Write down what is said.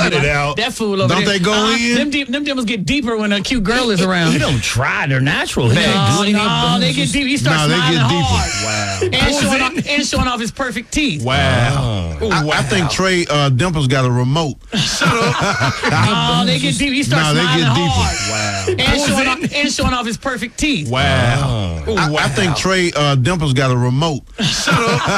Cut it out. That fool over Don't there. they go in? Them dimples get deeper when a cute girl is around. He don't try. They're natural. He No, can't do anything. they get deep. He starts No, they smiling get deeper. hard. Wow. And showing off his perfect teeth. Wow. I think Trey Dimples got a remote. Oh, they get deep. He starts No, they smiling get deeper. hard. Wow. And showing off his perfect teeth. Wow. I think Trey Dimples got a remote.